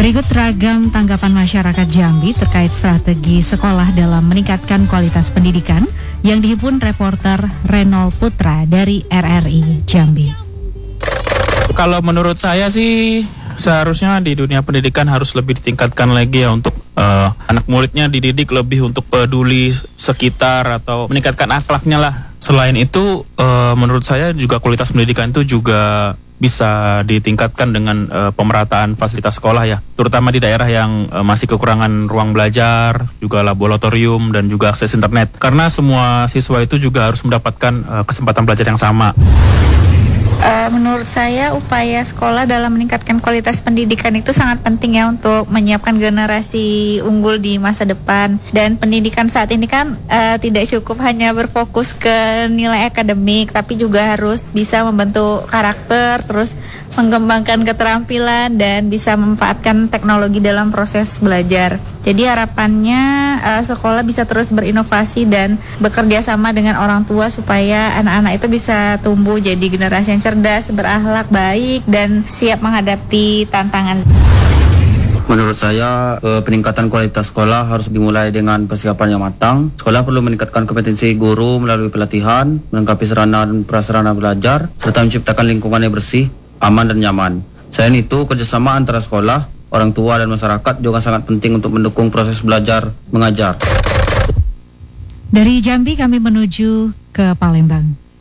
Berikut ragam tanggapan masyarakat Jambi terkait strategi sekolah dalam meningkatkan kualitas pendidikan yang dihimpun reporter Renol Putra dari RRI Jambi. Kalau menurut saya sih seharusnya di dunia pendidikan harus lebih ditingkatkan lagi ya untuk anak muridnya dididik lebih untuk peduli sekitar atau meningkatkan akhlaknya lah. Selain itu menurut saya juga kualitas pendidikan itu juga bisa ditingkatkan dengan pemerataan fasilitas sekolah ya, terutama di daerah yang masih kekurangan ruang belajar, juga laboratorium dan juga akses internet. Karena semua siswa itu juga harus mendapatkan kesempatan belajar yang sama. Menurut saya upaya sekolah dalam meningkatkan kualitas pendidikan itu sangat penting ya untuk menyiapkan generasi unggul di masa depan. Dan pendidikan saat ini kan tidak cukup hanya berfokus ke nilai akademik, tapi juga harus bisa membentuk karakter, terus mengembangkan keterampilan dan bisa memanfaatkan teknologi dalam proses belajar. Jadi harapannya sekolah bisa terus berinovasi dan bekerja sama dengan orang tua supaya anak-anak itu bisa tumbuh jadi generasi yang cerdas, berakhlak baik, dan siap menghadapi tantangan. Menurut saya, peningkatan kualitas sekolah harus dimulai dengan persiapan yang matang. Sekolah perlu meningkatkan kompetensi guru melalui pelatihan, melengkapi sarana dan prasarana belajar, serta menciptakan lingkungan yang bersih, aman, dan nyaman. Selain itu, kerjasama antara sekolah, orang tua, dan masyarakat juga sangat penting untuk mendukung proses belajar mengajar. Dari Jambi kami menuju ke Palembang.